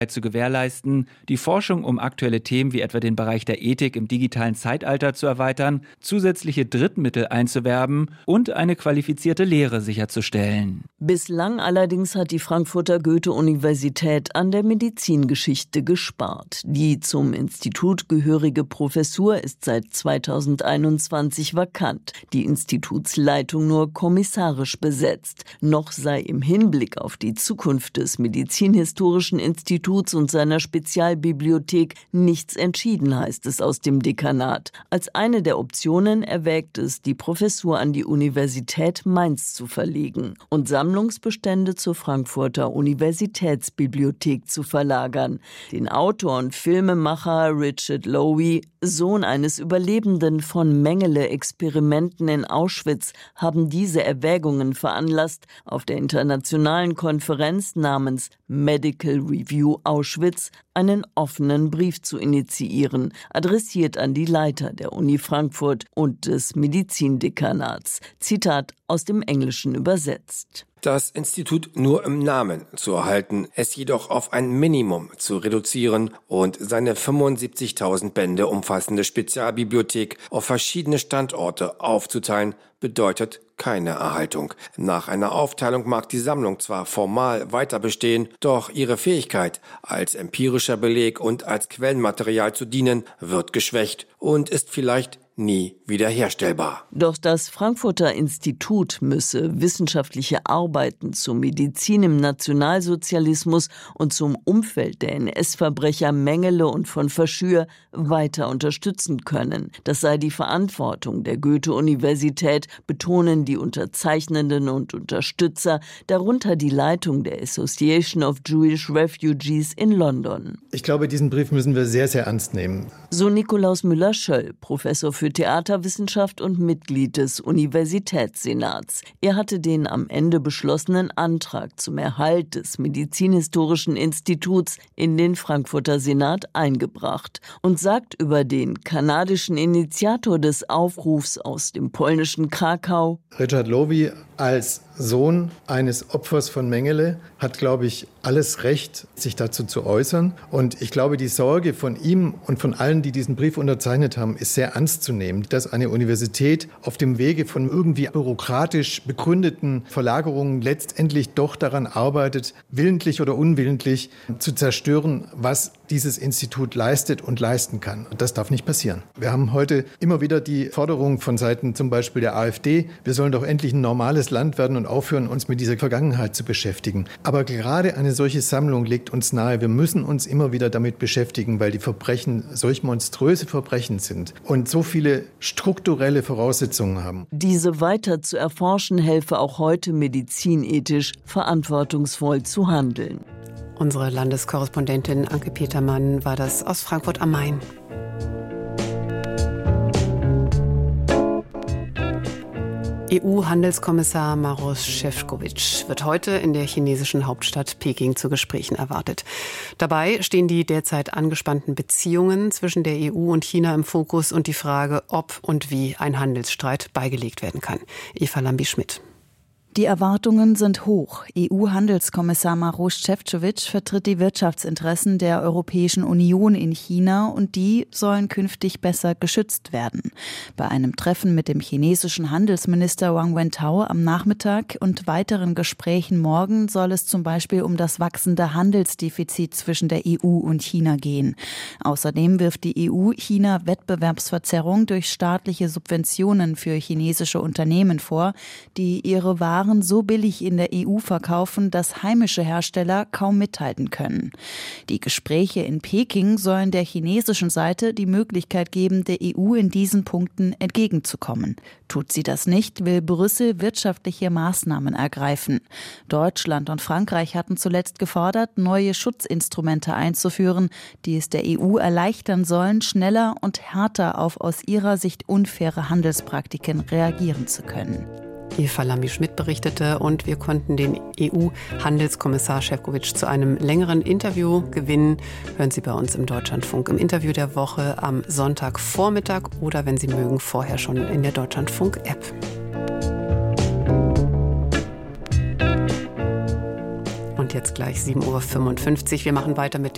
zu gewährleisten, die Forschung um aktuelle Themen wie etwa den Bereich der Ethik im digitalen Zeitalter zu erweitern, zusätzliche Drittmittel einzuwerben und eine qualifizierte Lehre sicherzustellen. Bislang allerdings hat die Frankfurter Goethe-Universität an der Medizingeschichte gespart. Die zum Institut gehörige Professur ist seit 2021 vakant, die Institutsleitung nur kommissarisch besetzt. Noch sei im Hinblick auf die Zukunft des Medizinhistorischen Instituts und seiner Spezialbibliothek nichts entschieden, heißt es aus dem Dekanat. Als eine der Optionen erwägt es, die Professur an die Universität Mainz zu verlegen und Sammlungsbestände zur Frankfurter Universitätsbibliothek zu verlagern. Den Autor und Filmemacher Richard Lowy, Sohn eines Überlebenden von Mengele-Experimenten in Auschwitz, haben diese Erwägungen veranlasst, auf der internationalen Konferenz namens Medical Review Auschwitz einen offenen Brief zu initiieren, adressiert an die Leiter der Uni Frankfurt und des Medizindekanats. Zitat aus dem Englischen übersetzt. Das Institut nur im Namen zu erhalten, es jedoch auf ein Minimum zu reduzieren und seine 75.000 Bände umfassende Spezialbibliothek auf verschiedene Standorte aufzuteilen, bedeutet keine Erhaltung. Nach einer Aufteilung mag die Sammlung zwar formal weiter bestehen, doch ihre Fähigkeit, als empirischer Beleg und als Quellenmaterial zu dienen, wird geschwächt und ist vielleicht nie wiederherstellbar. Doch das Frankfurter Institut müsse wissenschaftliche Arbeiten zur Medizin im Nationalsozialismus und zum Umfeld der NS-Verbrecher Mengele und von Verschür weiter unterstützen können. Das sei die Verantwortung der Goethe-Universität, betonen die Unterzeichnenden und Unterstützer, darunter die Leitung der Association of Jewish Refugees in London. Ich glaube, diesen Brief müssen wir sehr, sehr ernst nehmen. So Nikolaus Müller-Schöll, Professor für Theaterwissenschaft und Mitglied des Universitätssenats. Er hatte den am Ende beschlossenen Antrag zum Erhalt des Medizinhistorischen Instituts in den Frankfurter Senat eingebracht und sagt über den kanadischen Initiator des Aufrufs aus dem polnischen Krakau: Richard Lowy als Sohn eines Opfers von Mengele hat, glaube ich, alles Recht, sich dazu zu äußern. Und ich glaube, die Sorge von ihm und von allen, die diesen Brief unterzeichnet haben, ist sehr ernst zu nehmen, dass eine Universität auf dem Wege von irgendwie bürokratisch begründeten Verlagerungen letztendlich doch daran arbeitet, willentlich oder unwillentlich zu zerstören, was dieses Institut leistet und leisten kann. Und das darf nicht passieren. Wir haben heute immer wieder die Forderung von Seiten zum Beispiel der AfD, wir sollen doch endlich ein normales Land werden und aufhören, uns mit dieser Vergangenheit zu beschäftigen. Aber gerade eine solche Sammlung legt uns nahe, wir müssen uns immer wieder damit beschäftigen, weil die Verbrechen solch monströse Verbrechen sind und so viele strukturelle Voraussetzungen haben. Diese weiter zu erforschen, helfe auch heute medizinethisch verantwortungsvoll zu handeln. Unsere Landeskorrespondentin Anke Petermann war das aus Frankfurt am Main. EU-Handelskommissar Maroš Šefčovič wird heute in der chinesischen Hauptstadt Peking zu Gesprächen erwartet. Dabei stehen die derzeit angespannten Beziehungen zwischen der EU und China im Fokus und die Frage, ob und wie ein Handelsstreit beigelegt werden kann. Eva Lambi-Schmidt. Die Erwartungen sind hoch. EU-Handelskommissar Maroš Šefčovič vertritt die Wirtschaftsinteressen der Europäischen Union in China und die sollen künftig besser geschützt werden. Bei einem Treffen mit dem chinesischen Handelsminister Wang Wentao am Nachmittag und weiteren Gesprächen morgen soll es zum Beispiel um das wachsende Handelsdefizit zwischen der EU und China gehen. Außerdem wirft die EU China Wettbewerbsverzerrung durch staatliche Subventionen für chinesische Unternehmen vor, die ihre Waren so billig in der EU verkaufen, dass heimische Hersteller kaum mithalten können. Die Gespräche in Peking sollen der chinesischen Seite die Möglichkeit geben, der EU in diesen Punkten entgegenzukommen. Tut sie das nicht, will Brüssel wirtschaftliche Maßnahmen ergreifen. Deutschland und Frankreich hatten zuletzt gefordert, neue Schutzinstrumente einzuführen, die es der EU erleichtern sollen, schneller und härter auf aus ihrer Sicht unfaire Handelspraktiken reagieren zu können. Eva Lambi-Schmidt berichtete und wir konnten den EU-Handelskommissar Šefčovič zu einem längeren Interview gewinnen. Hören Sie bei uns im Deutschlandfunk im Interview der Woche am Sonntagvormittag oder wenn Sie mögen, vorher schon in der Deutschlandfunk-App. Und jetzt gleich 7:55 Uhr. Wir machen weiter mit